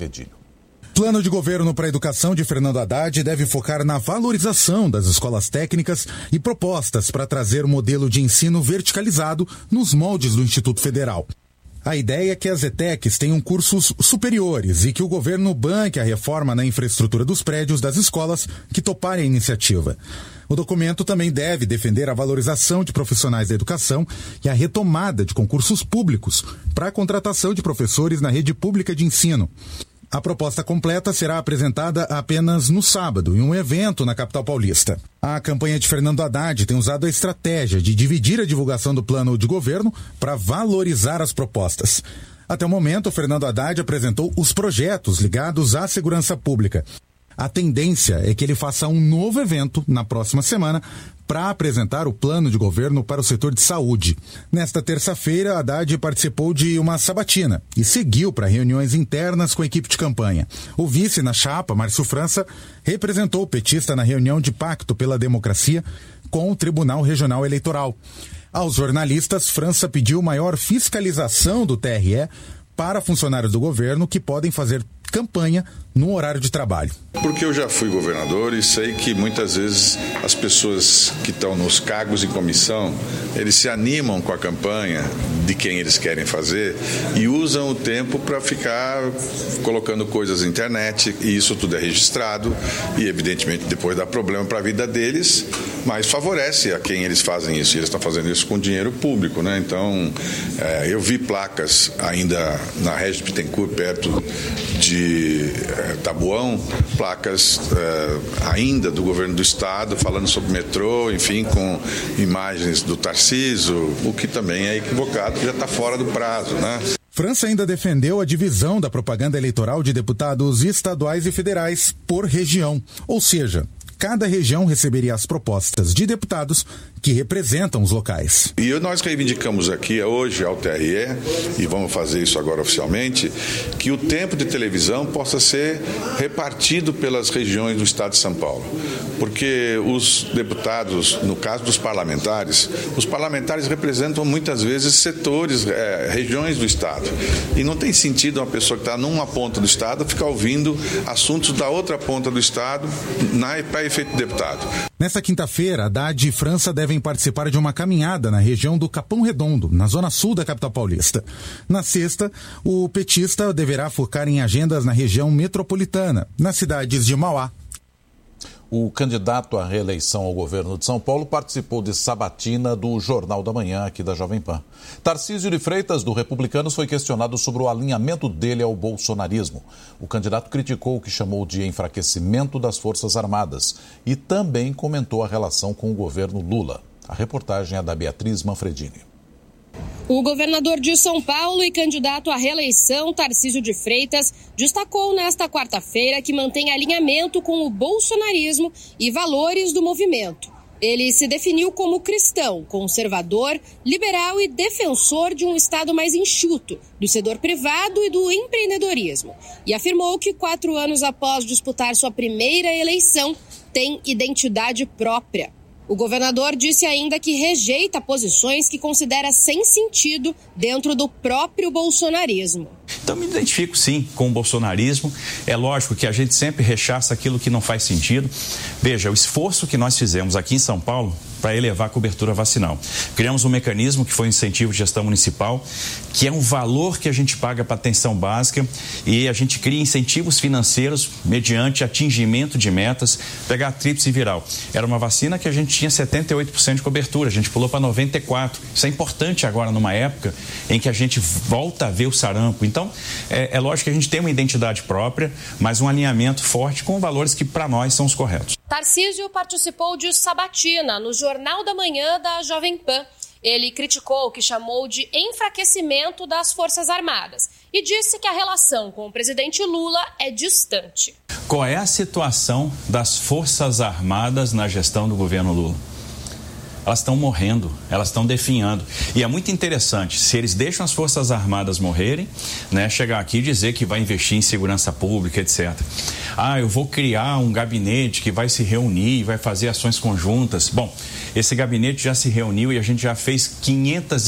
Evedinho. Plano de governo para a educação de Fernando Haddad deve focar na valorização das escolas técnicas e propostas para trazer um modelo de ensino verticalizado nos moldes do Instituto Federal. A ideia é que as ETECs tenham cursos superiores e que o governo banque a reforma na infraestrutura dos prédios das escolas que toparem a iniciativa. O documento também deve defender a valorização de profissionais da educação e a retomada de concursos públicos para a contratação de professores na rede pública de ensino. A proposta completa será apresentada apenas no sábado, em um evento na capital paulista. A campanha de Fernando Haddad tem usado a estratégia de dividir a divulgação do plano de governo para valorizar as propostas. Até o momento, Fernando Haddad apresentou os projetos ligados à segurança pública. A tendência é que ele faça um novo evento na próxima semana para apresentar o plano de governo para o setor de saúde. Nesta terça-feira, Haddad participou de uma sabatina e seguiu para reuniões internas com a equipe de campanha. O vice na chapa, Márcio França, representou o petista na reunião de pacto pela democracia com o Tribunal Regional Eleitoral. Aos jornalistas, França pediu maior fiscalização do TRE para funcionários do governo que podem fazer campanha no horário de trabalho. Porque eu já fui governador e sei que muitas vezes as pessoas que estão nos cargos em comissão, eles se animam com a campanha de quem eles querem fazer e usam o tempo para ficar colocando coisas na internet, e isso tudo é registrado e evidentemente depois dá problema para a vida deles, mas favorece a quem eles fazem isso, e eles estão fazendo isso com dinheiro público, né? Então, eu vi placas ainda na Regis Bittencourt, perto de Taboão, placas ainda do governo do estado falando sobre metrô, enfim, com imagens do Tarcísio, o que também é equivocado, já está fora do prazo, né? França ainda defendeu a divisão da propaganda eleitoral de deputados estaduais e federais por região, ou seja, cada região receberia as propostas de deputados que representam os locais. E nós reivindicamos aqui hoje ao TRE, e vamos fazer isso agora oficialmente, que o tempo de televisão possa ser repartido pelas regiões do estado de São Paulo. Porque os deputados, no caso dos parlamentares, os parlamentares representam muitas vezes setores, regiões do estado. E não tem sentido uma pessoa que está numa ponta do estado ficar ouvindo assuntos da outra ponta do estado para efeito de deputado. Nesta quinta-feira, Haddad e França devem participar de uma caminhada na região do Capão Redondo, na zona sul da capital paulista. Na sexta, o petista deverá focar em agendas na região metropolitana, nas cidades de Mauá. O candidato à reeleição ao governo de São Paulo participou de sabatina do Jornal da Manhã aqui da Jovem Pan. Tarcísio de Freitas, do Republicanos, foi questionado sobre o alinhamento dele ao bolsonarismo. O candidato criticou o que chamou de enfraquecimento das Forças Armadas e também comentou a relação com o governo Lula. A reportagem é da Beatriz Manfredini. O governador de São Paulo e candidato à reeleição, Tarcísio de Freitas, destacou nesta quarta-feira que mantém alinhamento com o bolsonarismo e valores do movimento. Ele se definiu como cristão, conservador, liberal e defensor de um Estado mais enxuto, do setor privado e do empreendedorismo. E afirmou que 4 anos após disputar sua primeira eleição, tem identidade própria. O governador disse ainda que rejeita posições que considera sem sentido dentro do próprio bolsonarismo. Então me identifico sim com o bolsonarismo. É lógico que a gente sempre rechaça aquilo que não faz sentido. Veja, o esforço que nós fizemos aqui em São Paulo para elevar a cobertura vacinal. Criamos um mecanismo que foi um incentivo de gestão municipal, que é um valor que a gente paga para atenção básica, e a gente cria incentivos financeiros mediante atingimento de metas. Pegar a tríplice viral. Era uma vacina que a gente tinha 78% de cobertura, a gente pulou para 94%. Isso é importante agora numa época em que a gente volta a ver o sarampo. Então, é lógico que a gente tem uma identidade própria, mas um alinhamento forte com valores que para nós são os corretos. Tarcísio participou de sabatina no Jornal da Manhã da Jovem Pan. Ele criticou o que chamou de enfraquecimento das Forças Armadas e disse que a relação com o presidente Lula é distante. Qual é a situação das Forças Armadas na gestão do governo Lula? Elas estão morrendo, elas estão definhando. E é muito interessante, se eles deixam as Forças Armadas morrerem, né, chegar aqui e dizer que vai investir em segurança pública, etc. Eu vou criar um gabinete que vai se reunir e vai fazer ações conjuntas. Bom, esse gabinete já se reuniu e a gente já fez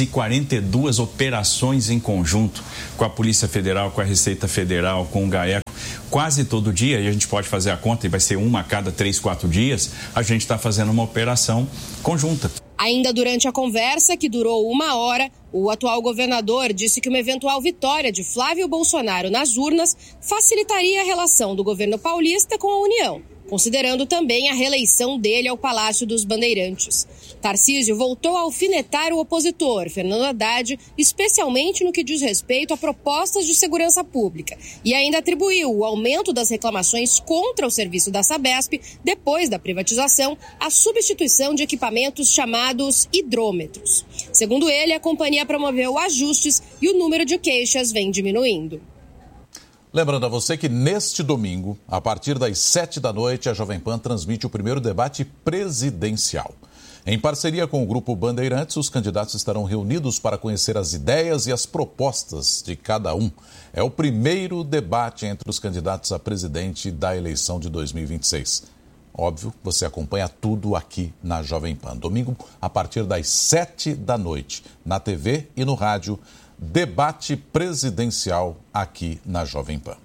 542 operações em conjunto com a Polícia Federal, com a Receita Federal, com o GAECO. quase todo dia, e a gente pode fazer a conta e vai ser uma a cada 3, 4 dias, a gente está fazendo uma operação conjunta. Ainda durante a conversa, que durou 1 hora, o atual governador disse que uma eventual vitória de Flávio Bolsonaro nas urnas facilitaria a relação do governo paulista com a União, considerando também a reeleição dele ao Palácio dos Bandeirantes. Tarcísio voltou a alfinetar o opositor, Fernando Haddad, especialmente no que diz respeito a propostas de segurança pública, e ainda atribuiu o aumento das reclamações contra o serviço da Sabesp, depois da privatização, à substituição de equipamentos chamados hidrômetros. Segundo ele, a companhia promoveu ajustes e o número de queixas vem diminuindo. Lembrando a você que neste domingo, a partir das 7 da noite, a Jovem Pan transmite o primeiro debate presidencial. Em parceria com o Grupo Bandeirantes, os candidatos estarão reunidos para conhecer as ideias e as propostas de cada um. É o primeiro debate entre os candidatos a presidente da eleição de 2026. Óbvio, você acompanha tudo aqui na Jovem Pan. Domingo, a partir das 7 da noite, na TV e no rádio, debate presidencial aqui na Jovem Pan.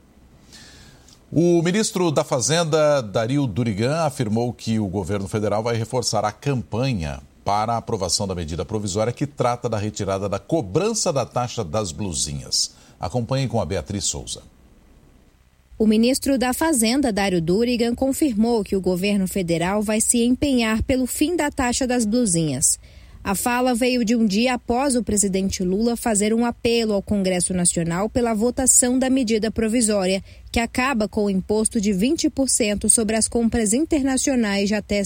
O ministro da Fazenda, Dario Durigan, afirmou que o governo federal vai reforçar a campanha para a aprovação da medida provisória que trata da retirada da cobrança da taxa das blusinhas. Acompanhe com a Beatriz Souza. O ministro da Fazenda, Dario Durigan, confirmou que o governo federal vai se empenhar pelo fim da taxa das blusinhas. A fala veio de um dia após o presidente Lula fazer um apelo ao Congresso Nacional pela votação da medida provisória, que acaba com o imposto de 20% sobre as compras internacionais de até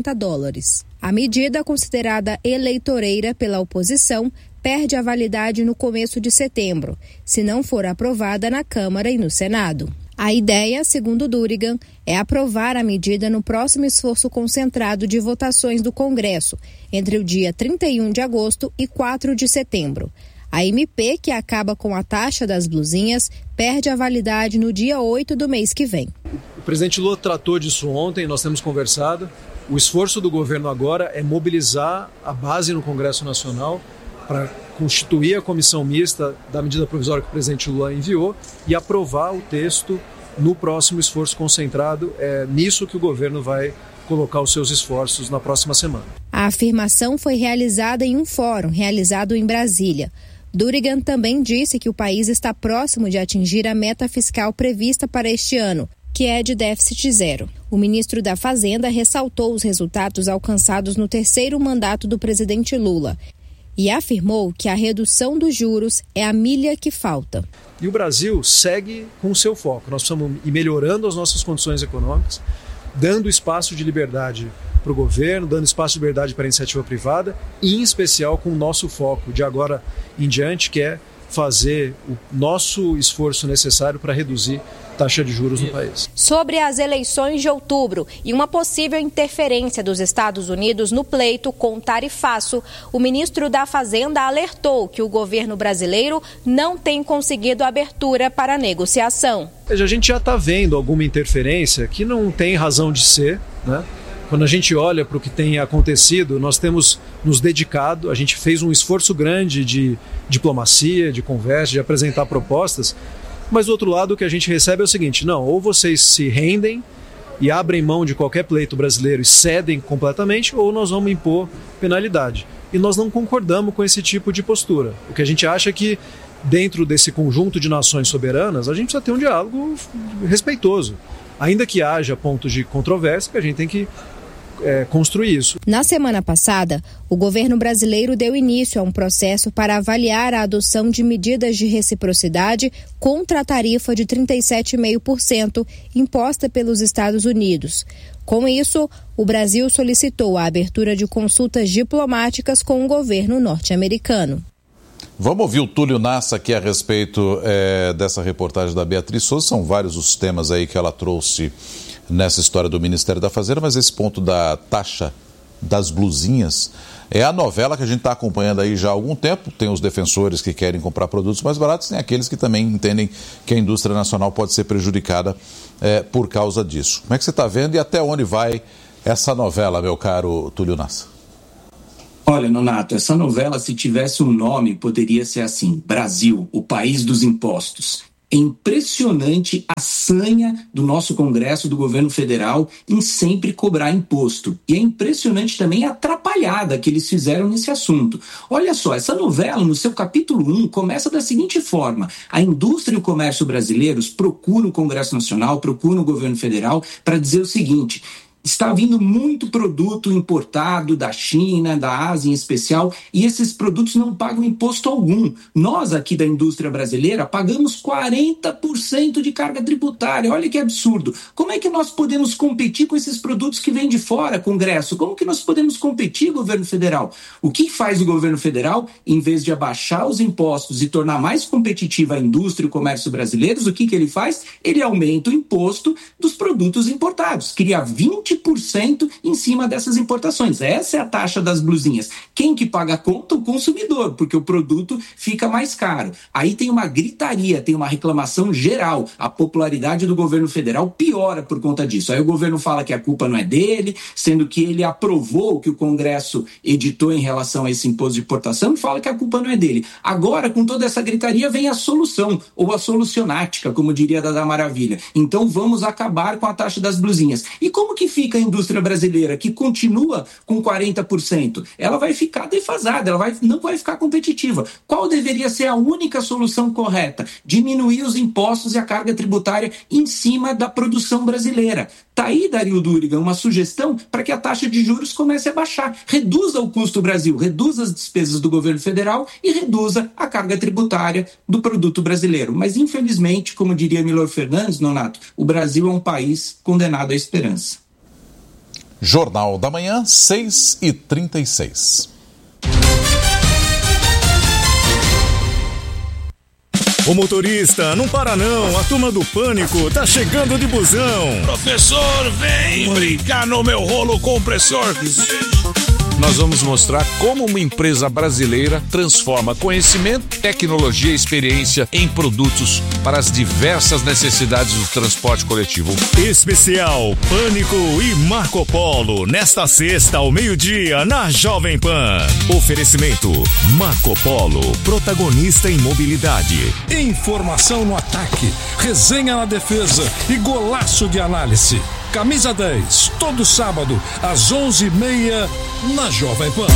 $50. A medida, considerada eleitoreira pela oposição, perde a validade no começo de setembro, se não for aprovada na Câmara e no Senado. A ideia, segundo Durigan, é aprovar a medida no próximo esforço concentrado de votações do Congresso, entre o dia 31 de agosto e 4 de setembro. A MP, que acaba com a taxa das blusinhas, perde a validade no dia 8 do mês que vem. O presidente Lula tratou disso ontem, nós temos conversado. O esforço do governo agora é mobilizar a base no Congresso Nacional para constituir a comissão mista da medida provisória que o presidente Lula enviou e aprovar o texto no próximo esforço concentrado. É nisso que o governo vai colocar os seus esforços na próxima semana. A afirmação foi realizada em um fórum realizado em Brasília. Durigan também disse que o país está próximo de atingir a meta fiscal prevista para este ano, que é de déficit zero. O ministro da Fazenda ressaltou os resultados alcançados no terceiro mandato do presidente Lula e afirmou que a redução dos juros é a milha que falta. E o Brasil segue com o seu foco. Nós precisamos ir melhorando as nossas condições econômicas, dando espaço de liberdade para o governo, dando espaço de liberdade para a iniciativa privada, e em especial com o nosso foco de agora em diante, que é fazer o nosso esforço necessário para reduzir a taxa de juros no país. Sobre as eleições de outubro e uma possível interferência dos Estados Unidos no pleito com o tarifaço, o ministro da Fazenda alertou que o governo brasileiro não tem conseguido abertura para a negociação. A gente já está vendo alguma interferência que não tem razão de ser, né? Quando a gente olha para o que tem acontecido, nós temos nos dedicado, a gente fez um esforço grande de diplomacia, de conversa, de apresentar propostas, mas do outro lado o que a gente recebe é o seguinte: não, ou vocês se rendem e abrem mão de qualquer pleito brasileiro e cedem completamente, ou nós vamos impor penalidade. E nós não concordamos com esse tipo de postura. O que a gente acha é que dentro desse conjunto de nações soberanas, a gente precisa ter um diálogo respeitoso. Ainda que haja pontos de controvérsia, que a gente tem que construir isso. Na semana passada, o governo brasileiro deu início a um processo para avaliar a adoção de medidas de reciprocidade contra a tarifa de 37,5% imposta pelos Estados Unidos. Com isso, o Brasil solicitou a abertura de consultas diplomáticas com o governo norte-americano. Vamos ouvir o Túlio Nassa aqui a respeito dessa reportagem da Beatriz Souza. São vários os temas aí que ela trouxe nessa história do Ministério da Fazenda, mas esse ponto da taxa das blusinhas é a novela que a gente está acompanhando aí já há algum tempo. Tem os defensores que querem comprar produtos mais baratos, tem aqueles que também entendem que a indústria nacional pode ser prejudicada por causa disso. Como é que você está vendo e até onde vai essa novela, meu caro Túlio Nassa? Olha, Nonato, essa novela, se tivesse um nome, poderia ser assim: Brasil, o país dos impostos. É impressionante a sanha do nosso Congresso, do governo federal, em sempre cobrar imposto. E é impressionante também a atrapalhada que eles fizeram nesse assunto. Olha só, essa novela, no seu capítulo 1, começa da seguinte forma: a indústria e o comércio brasileiros procuram o Congresso Nacional, procuram o governo federal para dizer o seguinte: está vindo muito produto importado da China, da Ásia em especial, e esses produtos não pagam imposto algum. Nós aqui da indústria brasileira pagamos 40% de carga tributária. Olha que absurdo. Como é que nós podemos competir com esses produtos que vêm de fora, Congresso? Como que nós podemos competir, governo federal? O que faz o governo federal? Em vez de abaixar os impostos e tornar mais competitiva a indústria e o comércio brasileiros, o que ele faz? Ele aumenta o imposto dos produtos importados, cria 20% em cima dessas importações. Essa é a taxa das blusinhas. Quem que paga a conta? O consumidor, porque o produto fica mais caro. Aí tem uma gritaria, tem uma reclamação geral. A popularidade do governo federal piora por conta disso. Aí o governo fala que a culpa não é dele, sendo que ele aprovou o que o Congresso editou em relação a esse imposto de importação e fala que a culpa não é dele. Agora, com toda essa gritaria, vem a solução, ou a solucionática, como diria Dada Maravilha. Então vamos acabar com a taxa das blusinhas. E como que fica a indústria brasileira, que continua com 40%? Ela vai ficar defasada, não vai ficar competitiva. Qual deveria ser a única solução correta? Diminuir os impostos e a carga tributária em cima da produção brasileira. Tá aí, Dario Durigan, uma sugestão para que a taxa de juros comece a baixar. Reduza o custo do Brasil, reduza as despesas do governo federal e reduza a carga tributária do produto brasileiro. Mas, infelizmente, como diria Milor Fernandes, Nonato, o Brasil é um país condenado à esperança. Jornal da Manhã, 6h36. Ô motorista, não para não, a turma do Pânico tá chegando de busão. Professor, vem brincar no meu rolo compressor. Nós vamos mostrar como uma empresa brasileira transforma conhecimento, tecnologia e experiência em produtos para as diversas necessidades do transporte coletivo. Especial Pânico e Marco Polo, nesta sexta ao meio-dia na Jovem Pan. Oferecimento Marco Polo, protagonista em mobilidade. Informação no ataque, resenha na defesa e golaço de análise. Camisa 10, todo sábado, às 11h30, na Jovem Pan.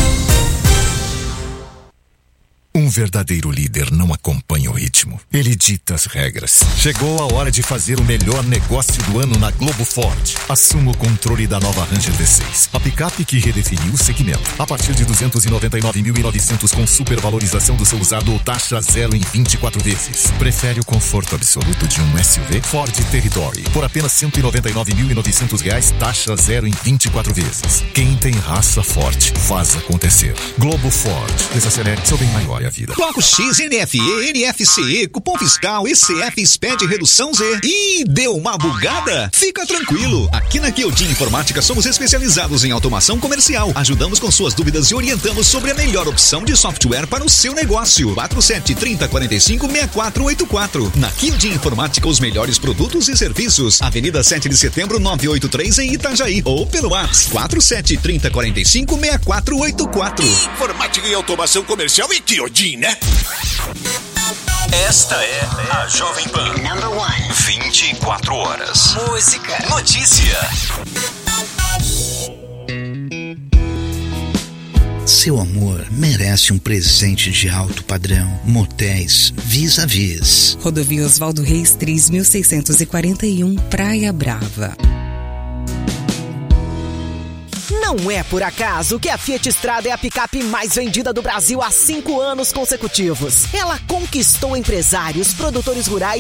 Um verdadeiro líder não acompanha o ritmo. Ele dita as regras. Chegou a hora de fazer o melhor negócio do ano na Globo Ford. Assuma o controle da nova Ranger V6. A picape que redefiniu o segmento. A partir de 299.900 com supervalorização do seu usado ou taxa zero em 24 vezes. Prefere o conforto absoluto de um SUV? Ford Territory. Por apenas R$199.900, taxa zero em 24 vezes. Quem tem raça forte, faz acontecer. Globo Ford. Desacelere seu bem maior. Vida. Bloco X, NFE, NFCE, cupom fiscal, ECF, SPED, redução Z. Ih, deu uma bugada? Fica tranquilo. Aqui na Kyojin Informática somos especializados em automação comercial. Ajudamos com suas dúvidas e orientamos sobre a melhor opção de software para o seu negócio. 4730456484. Na Kyojin Informática, os melhores produtos e serviços. Avenida 7 de Setembro, 983 em Itajaí. Ou pelo WhatsApp 4730456484. Informática e automação comercial e Kyojin, né? Esta é a Jovem Pan. Number 1. 24 horas. Música. Notícia. Seu amor merece um presente de alto padrão. Motéis Vis-a-Vis. Rodovia Oswaldo Reis 3641, Praia Brava. Não é por acaso que a Fiat Strada é a picape mais vendida do Brasil há 5 anos consecutivos. Ela conquistou empresários, produtores rurais